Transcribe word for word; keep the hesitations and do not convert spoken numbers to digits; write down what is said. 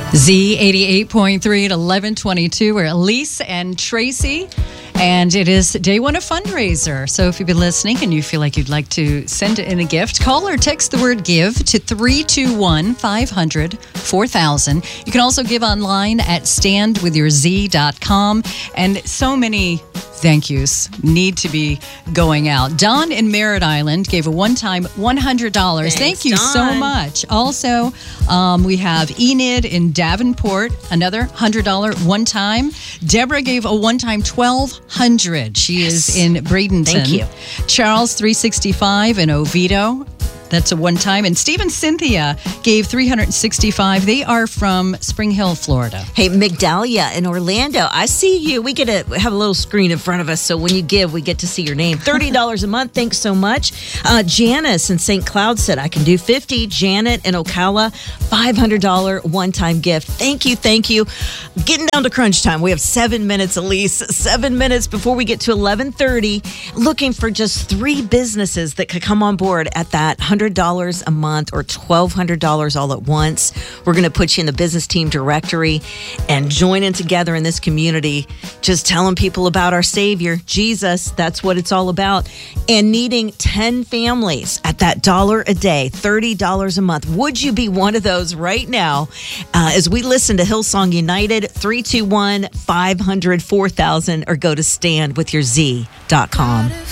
Z eighty-eight point three at eleven twenty-two. We're Elise and Tracy, and it is day one of fundraiser. So if you've been listening and you feel like you'd like to send in a gift, call or text the word give to three two one, five hundred, four thousand. You can also give online at stand with your z dot com. And so many thank yous need to be going out. Don in Merritt Island gave a one-time one hundred dollars. Thanks, Thank you Don. so much. Also, um, we have Enid in Davenport, another one hundred dollars one-time. Deborah gave a one-time twelve hundred dollars. She Yes. is in Bradenton. Thank you. Charles, three sixty-five in Oviedo. That's a one-time. And Steve and Cynthia gave three hundred sixty-five dollars. They are from Spring Hill, Florida. Hey, Migdalia in Orlando, I see you. We get to have a little screen in front of us, so when you give, we get to see your name. thirty dollars a month. Thanks so much. Uh, Janice in Saint Cloud said, I can do fifty. Janet in Ocala, five hundred dollars one-time gift. Thank you, thank you. Getting down to crunch time. We have seven minutes, Elise. Seven minutes before we get to eleven thirty. Looking for just three businesses that could come on board at that one hundred dollars a month or twelve hundred dollars all at once. We're going to put you in the business team directory and joining together in this community, just telling people about our Savior, Jesus. That's what it's all about. And needing ten families at that dollar a day, thirty dollars a month. Would you be one of those right now? Uh, as we listen to Hillsong United, three two one, five hundred, four thousand, or go to stand with your z dot com.